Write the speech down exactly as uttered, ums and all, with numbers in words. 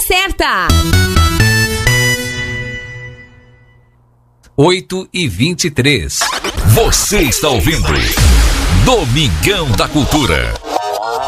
certa. oito e vinte e três. Você está ouvindo Domingão da Cultura.